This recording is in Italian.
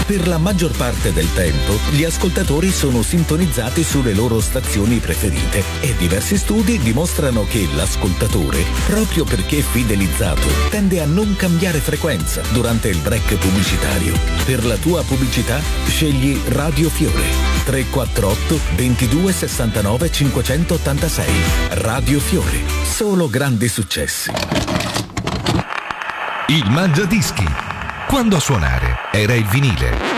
Per la maggior parte del tempo, gli ascoltatori sono sintonizzati sulle loro stazioni preferite e diversi studi dimostrano che l'ascoltatore, proprio perché fidelizzato, tende a non cambiare frequenza durante il break pubblicitario. Per la tua pubblicità, scegli Radio Fiore 348 22 69 586. Radio Fiore, solo grandi successi. Il Mangiadischi. Quando a suonare era il vinile.